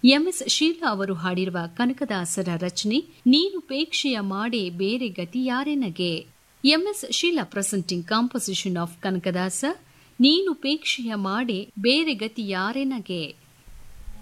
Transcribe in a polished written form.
MS Sheila ಅವರು ಹಾಡಿರುವ ಕನಕದಾಸರ ರಚನೆ ನೀನುಪೇಕ್ಷೆಯ ಮಾಡೆ ಬೇರೆ ಗತಿ ಯಾರೆನಗೆ. MS Sheila presenting composition of Kanakadasa ನೀನುಪೇಕ್ಷೆಯ ಮಾಡೆ ಬೇರೆ ಗತಿ ಯಾರೆನಗೆ.